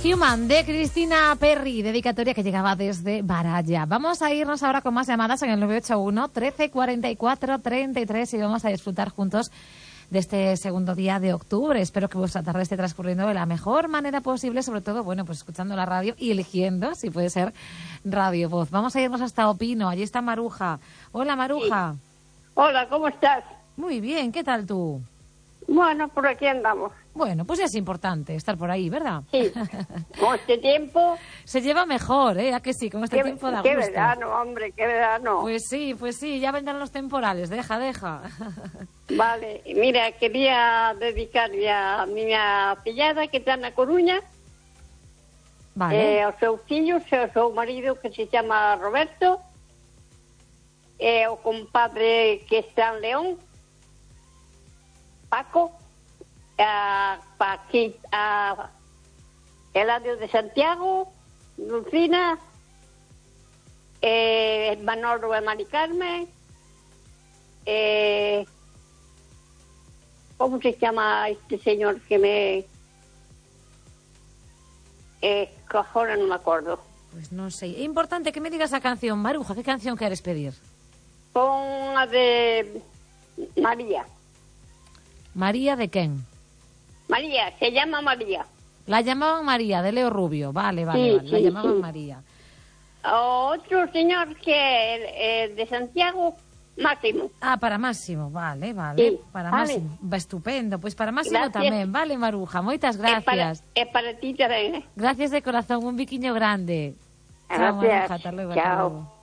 Human de Cristina Perry, dedicatoria que llegaba desde Baralla. Vamos a irnos ahora con más llamadas en el 981 13 44 33 y vamos a disfrutar juntos de este segundo día de octubre. Espero que vuestra tarde esté transcurriendo de la mejor manera posible, sobre todo, bueno, pues escuchando la radio y eligiendo, si puede ser, Radio Voz. Vamos a irnos hasta Opino, allí está Maruja. Hola, Maruja. Sí. Hola, ¿cómo estás? Muy bien, ¿qué tal tú? Bueno, por aquí andamos. Bueno, pues ya es importante estar por ahí, ¿verdad? Sí, con este tiempo... Se lleva mejor, ¿eh? ¿A que sí? Con este tiempo da gusto. Qué verano, hombre, qué verano. Pues sí, ya vendrán los temporales, deja. Vale, mira, quería dedicarle a mi afillada que está na Coruña, vale. Aos seus fillos, ao seu marido que se chama Roberto, o compadre que está en León, Paco, a Eladio de Santiago, Lucina, Manolo e Mari Carmen, ¿cómo se llama este señor que me... ahora no me acuerdo. Pues no sé. Es importante que me digas la canción, Maruja. ¿Qué canción quieres pedir? Con la de María. ¿María de quién? María, se llama María. La llamaban María, de Leo Rubio. Vale, Sí, vale. La sí, llamaban sí. María. Otro señor que de Santiago, Máximo. Ah, para Máximo, vale. Sí, Para vale. Máximo. Va, estupendo. Pues para Máximo Gracias. también. Vale, Maruja. Moitas gracias. Es para ti también. Gracias de corazón. Un biquiño grande. Chao, Gracias. Maruja. Hasta luego. Chao. Hasta luego.